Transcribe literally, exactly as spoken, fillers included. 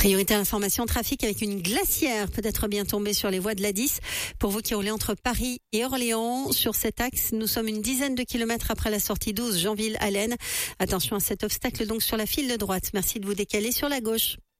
Priorité à l'information trafic avec une glacière peut-être bien tombée sur les voies de l'A dix. Pour vous qui roulez entre Paris et Orléans, sur cet axe, nous sommes une dizaine de kilomètres après la sortie douze, Janville-Allen. Attention à cet obstacle donc sur la file de droite. Merci de vous décaler sur la gauche.